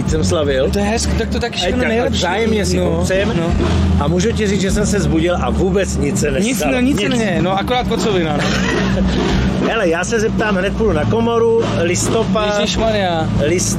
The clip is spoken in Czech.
víc jsem slavil. To je hezky, tak to taky všechno nejlepší. Vzájemně si popřejeme. A můžu ti říct, že jsem se zbudil a vůbec nic se nestalo. Nic se ne, no akorát kocovina. Hele, já se zeptám, hned půjdu na komoru, listopad. Ježišmarja.